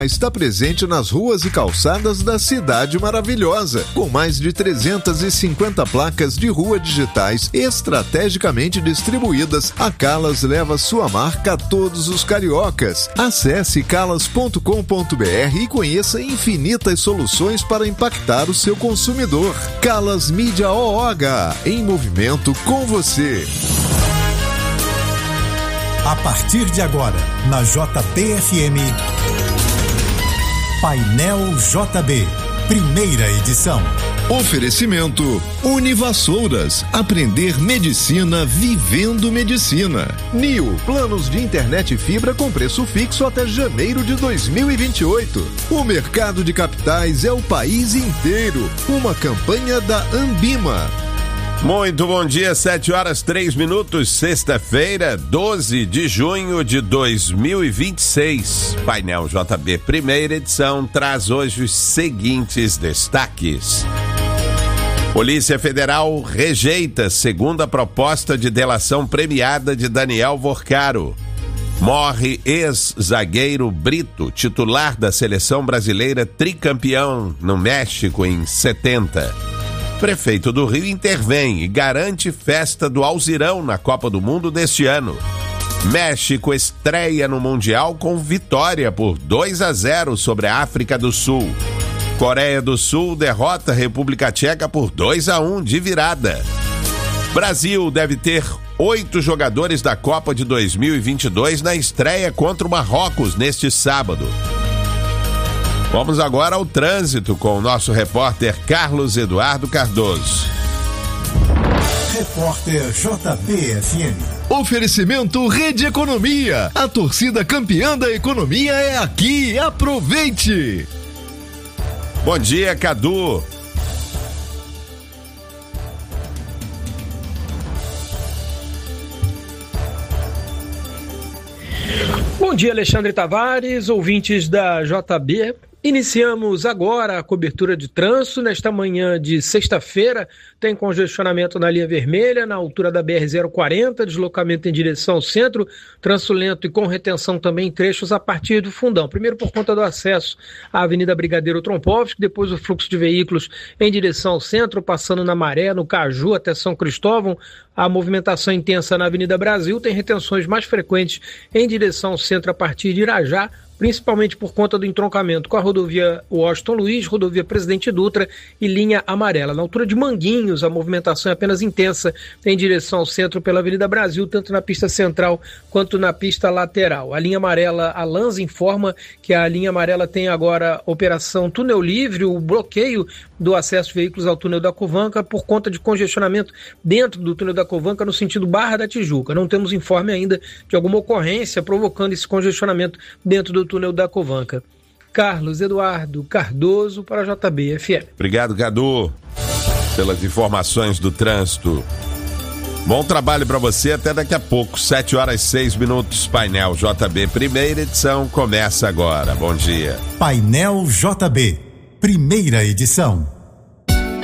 Está presente nas ruas e calçadas da Cidade Maravilhosa, com mais de 350 placas de rua digitais estrategicamente distribuídas. A Calas leva sua marca a todos os cariocas. Acesse calas.com.br e conheça infinitas soluções para impactar o seu consumidor. Calas Mídia OOH, em movimento com você. A partir de agora, na JBFM, Painel JB, primeira edição. Oferecimento Univassouras, aprender medicina vivendo medicina. NIO, planos de internet e fibra com preço fixo até janeiro de 2028. O mercado de capitais é o país inteiro. Uma campanha da Ambima. Muito bom dia, 7h03, sexta-feira, 12 de junho de 2026. Painel JB, primeira edição, traz hoje os seguintes destaques. Polícia Federal rejeita segunda proposta de delação premiada de Daniel Vorcaro. Morre ex-zagueiro Brito, titular da seleção brasileira tricampeão no México em 70. Prefeito do Rio intervém e garante festa do Alzirão na Copa do Mundo deste ano. México estreia no Mundial com vitória por 2-0 sobre a África do Sul. Coreia do Sul derrota a República Tcheca por 2-1 de virada. Brasil deve ter 8 jogadores da Copa de 2022 na estreia contra o Marrocos neste sábado. Vamos agora ao trânsito com o nosso repórter Carlos Eduardo Cardoso. Repórter JBFM. Oferecimento Rede Economia. A torcida campeã da economia é aqui. Aproveite! Bom dia, Cadu. Bom dia, Alexandre Tavares, ouvintes da JB. Iniciamos agora a cobertura de trânsito. Nesta manhã de sexta-feira, tem congestionamento na linha vermelha, na altura da BR-040, deslocamento em direção ao centro, trânsito lento e com retenção também em trechos a partir do Fundão. Primeiro por conta do acesso à Avenida Brigadeiro Trompovski, depois o fluxo de veículos em direção ao centro, passando na Maré, no Caju até São Cristóvão. A movimentação intensa na Avenida Brasil, tem retenções mais frequentes em direção ao centro a partir de Irajá, principalmente por conta do entroncamento com a rodovia Washington Luiz, rodovia Presidente Dutra e linha amarela. Na altura de Manguinhos, a movimentação é apenas intensa em direção ao centro pela Avenida Brasil, tanto na pista central quanto na pista lateral. A linha amarela, a Lans informa que a linha amarela tem agora operação túnel livre, o bloqueio do acesso de veículos ao túnel da Covanca por conta de congestionamento dentro do túnel da Covanca no sentido Barra da Tijuca. Não temos informe ainda de alguma ocorrência provocando esse congestionamento dentro do túnel da Covanca. Carlos Eduardo Cardoso para a JBFM. Obrigado, Cadu, pelas informações do trânsito. Bom trabalho para você, até daqui a pouco, 7h06, Painel JB, primeira edição, começa agora. Bom dia. Painel JB, primeira edição.